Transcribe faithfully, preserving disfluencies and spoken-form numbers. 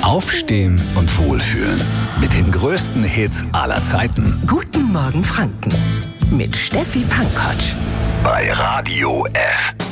Aufstehen und wohlfühlen. Mit den größten Hits aller Zeiten. Guten Morgen Franken mit Steffi Pankotsch. Bei Radio F.